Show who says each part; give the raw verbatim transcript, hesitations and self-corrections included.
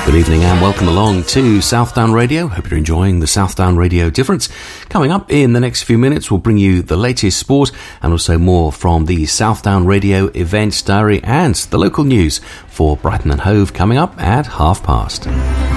Speaker 1: Good evening and welcome along to Southdown Radio. Hope you're enjoying the Southdown Radio Difference. Coming up in the next few minutes, we'll bring you the latest sport and also more from the Southdown Radio Events Diary and the local news for Brighton and Hove coming up at half past.